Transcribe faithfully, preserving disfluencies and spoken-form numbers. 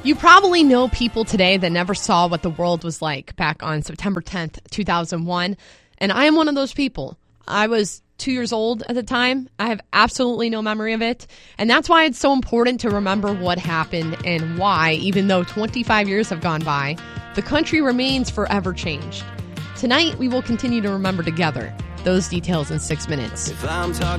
You probably know people today that never saw what the world was like back on September tenth, two thousand one, and I am one of those people. I was two years old at the time. I have absolutely no memory of it, and that's why it's so important to remember what happened and why, even though twenty-five years have gone by, the country remains forever changed. Tonight, we will continue to remember together. Those details in six minutes. If I'm talking